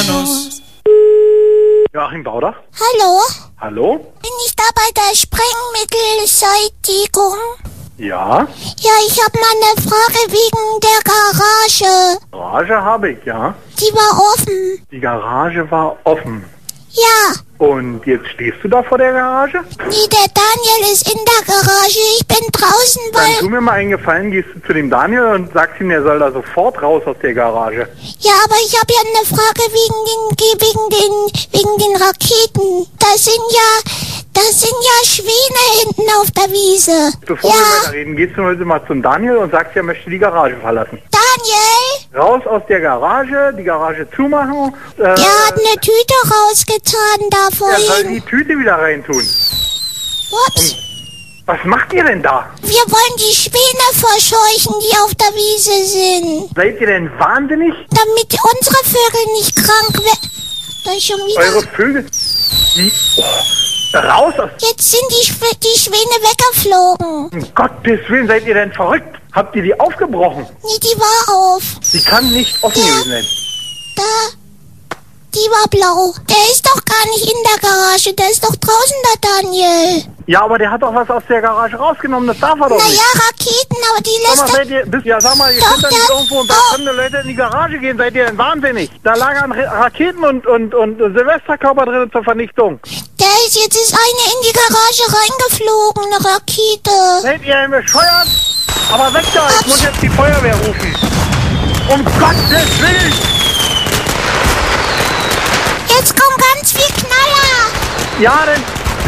Uranus. Joachim Bauder? Hallo? Hallo? Bin ich da bei der Sprengmittelsätigung? Ja? Ja, ich habe mal eine Frage wegen der Garage. Garage habe ich, ja. Die war offen. Die Garage war offen. Ja. Und jetzt stehst du da vor der Garage? Nee, der Daniel ist in der Garage. Ich bin draußen, Dann tu weil... mir mal einen Gefallen, gehst du zu dem Daniel und sagst ihm, er soll da sofort raus aus der Garage. Ja, aber ich habe ja eine Frage wegen den Raketen. Das sind ja Schwäne hinten auf der Wiese. Bevor wir Ja, weiterreden, gehst du heute mal zum Daniel und sagst, er möchte die Garage verlassen. Daniel? Raus aus der Garage, die Garage zumachen. Der hat eine Tüte rausgetan da Er soll vorhin. die Tüte wieder reintun. Ups. Was macht ihr denn da? Wir wollen die Schwäne verscheuchen, die auf der Wiese sind. Seid ihr denn wahnsinnig? Damit unsere Vögel nicht krank werden. Da ist schon wieder... Eure Vögel? Die... raus aus... Jetzt sind die Schwäne weggeflogen. Um Gottes Willen, seid ihr denn verrückt? Habt ihr die aufgebrochen? Nee, die war auf. Die kann nicht offen Ja. gewesen sein. Da. Die war blau. Der ist doch gar nicht in der Garage. Der ist doch draußen, der Daniel. Ja, aber der hat doch was aus der Garage rausgenommen. Das darf er doch nicht. Naja, Raketen, aber die Sag lässt mal, er... seid ihr... Ja, sag mal, ihr Doch, könnt doch nicht der- irgendwo und da Oh. fremde Leute in die Garage gehen. Seid ihr denn wahnsinnig? Da lagern Raketen und Silvesterkörper drin zur Vernichtung. Jetzt ist eine in die Garage reingeflogen, eine Rakete. Seid ihr denn bescheuert? Aber weg da, ich muss jetzt die Feuerwehr rufen. Um Gottes Willen! Jetzt kommen ganz viel Knaller. Ja, denn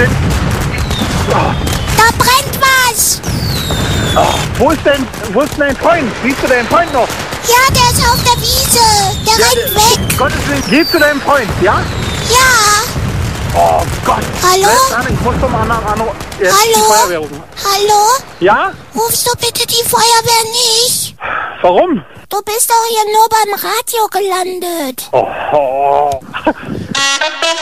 Da brennt was. wo ist denn dein Freund? Siehst du deinen Freund noch? Ja, der ist auf der Wiese. Der rennt weg. Gottes Willen, geh zu deinem Freund, ja? Ja. Oh Gott. Hallo? Bleib dran, ich muss zum anderen jetzt die Hallo? Feuerwehr rufen. Hallo? Ja? Rufst du bitte die Feuerwehr nicht? Warum? Du bist doch hier nur beim Radio gelandet. Oh.